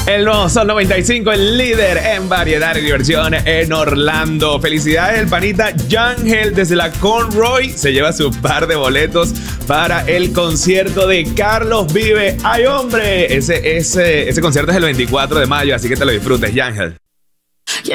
El nuevo Sol 95, el líder en variedad y diversión en Orlando. Felicidades, el panita Yangel desde la Conroy se lleva su par de boletos para el concierto de Carlos Vive. ¡Ay, hombre! Ese concierto es el 24 de mayo, así que te lo disfrutes, Yangel.